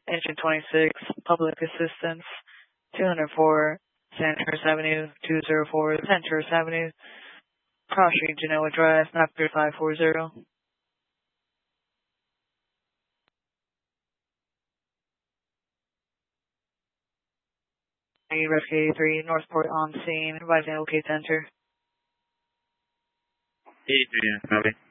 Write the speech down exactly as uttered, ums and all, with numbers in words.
Engine twenty-six, Public Assistance, two oh four, San Terrace Avenue, two oh four, San Terrace Avenue, Cross Street, Genoa Drive, nine three five four zero. Rescue eighty-three, Northport on scene, advising OK to enter. eighty-three, copy.